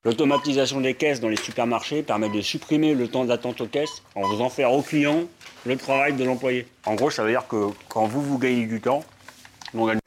L'automatisation des caisses dans les supermarchés permet de supprimer le temps d'attente aux caisses en faisant faire au client le travail de l'employé. En gros, ça veut dire que quand vous gagnez du temps, on gagne